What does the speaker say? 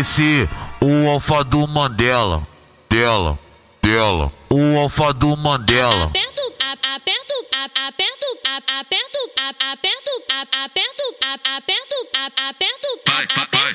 MC, o alfa do Mandela. Dela, o alfa do Mandela. Aperto, aperto, aperto, aperto, aperto.